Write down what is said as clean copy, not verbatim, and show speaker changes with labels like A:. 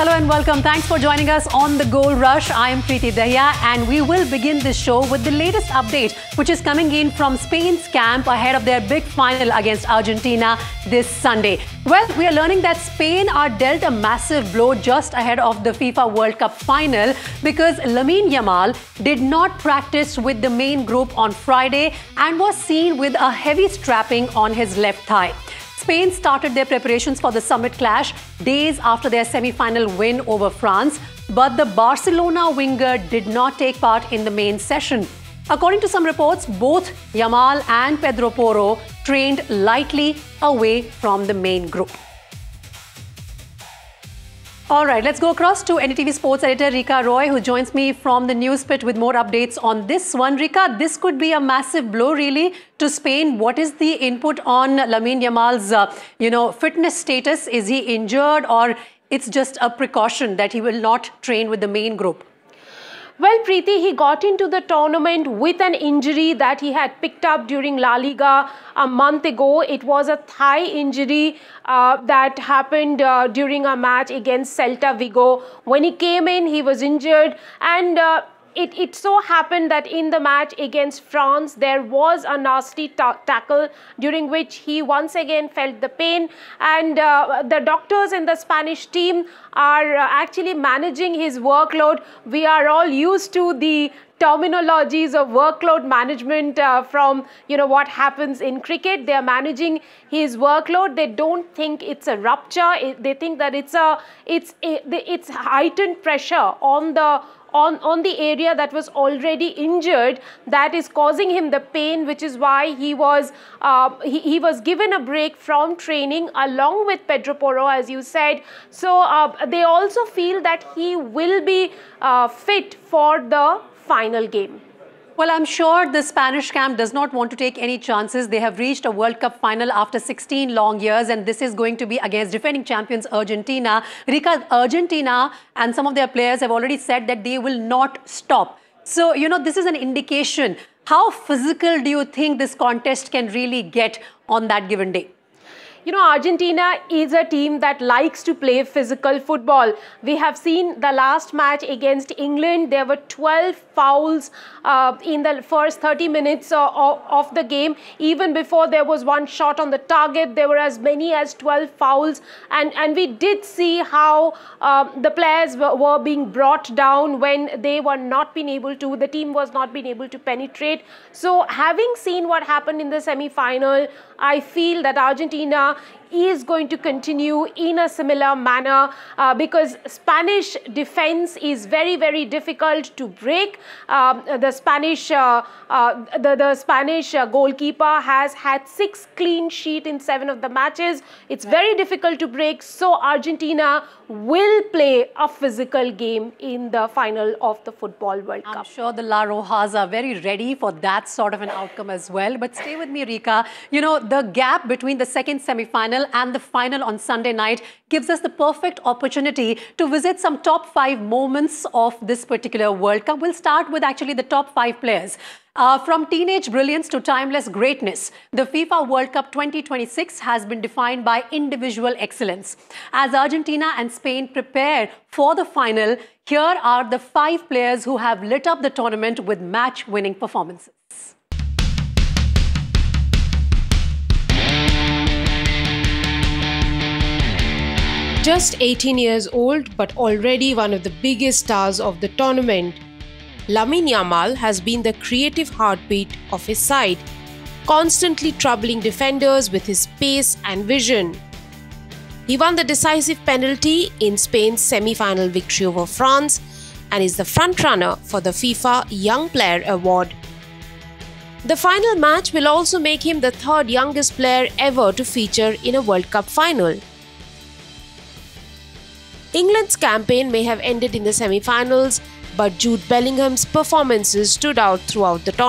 A: Hello and welcome. Thanks for joining us on The Goal Rush. I am Preeti Dahiya and we will begin this show with the latest update which is coming in from Spain's camp ahead of their big final against Argentina this Sunday. Well, we are learning that Spain are dealt a massive blow just ahead of the FIFA World Cup final because Lamine Yamal did not practice with the main group on Friday and was seen with a heavy strapping on his left thigh. Spain started their preparations for the summit clash days after their semi-final win over France, but the Barcelona winger did not take part in the main session. According to some reports, both Yamal and Pedro Porro trained lightly away from the main group. All right, let's go across to NDTV Sports editor Rika Roy, who joins me from the news pit with more updates on this one. Rika, this could be a massive blow, really, to Spain. What is the input on Lamine Yamal's, fitness status? Is he injured, or it's just a precaution that he will not train with the main group?
B: Well, Preeti, he got into the tournament with an injury that he had picked up during La Liga a month ago. It was a thigh injury that happened during a match against Celta Vigo. When he came in, he was injured, and it so happened that in the match against France, there was a nasty tackle during which he once again felt the pain, and the doctors in the Spanish team are actually managing his workload. We are all used to the terminologies of workload management from what happens in cricket. They are managing his workload. They don't think it's a rupture. They think that it's heightened pressure on the area that was already injured that is causing him the pain, which is why he was given a break from training along with Pedro Porro, as you said. So they also feel that he will be fit for the final game.
A: Well, I'm sure the Spanish camp does not want to take any chances. They have reached a World Cup final after 16 long years, and this is going to be against defending champions Argentina. Rika, Argentina and some of their players have already said that they will not stop. So, this is an indication. How physical do you think this contest can really get on that given day?
B: Argentina is a team that likes to play physical football. We have seen the last match against England. There were 12 fouls in the first 30 minutes of the game. Even before there was one shot on the target, there were as many as 12 fouls. And we did see how the players were being brought down when they were not being able to, the team was not being able to penetrate. So having seen what happened in the semi-final, I feel that Argentina is going to continue in a similar manner because Spanish defense is very, very difficult to break. The Spanish goalkeeper has had 6 clean sheets in 7 of the matches. It's very difficult to break. So Argentina will play a physical game in the final of the Football World Cup.
A: I'm sure the La Rojas are very ready for that sort of an outcome as well. But stay with me, Rika. The gap between the second semi-final and the final on Sunday night gives us the perfect opportunity to visit some top 5 moments of this particular World Cup. We'll start with actually the top 5 players. From teenage brilliance to timeless greatness, the FIFA World Cup 2026 has been defined by individual excellence. As Argentina and Spain prepare for the final, here are the 5 players who have lit up the tournament with match-winning performances.
B: Just 18 years old, but already one of the biggest stars of the tournament, Lamine Yamal has been the creative heartbeat of his side, constantly troubling defenders with his pace and vision. He won the decisive penalty in Spain's semi-final victory over France and is the frontrunner for the FIFA Young Player Award. The final match will also make him the 3rd youngest player ever to feature in a World Cup final. England's campaign may have ended in the semi-finals, but Jude Bellingham's performances stood out throughout the tournament.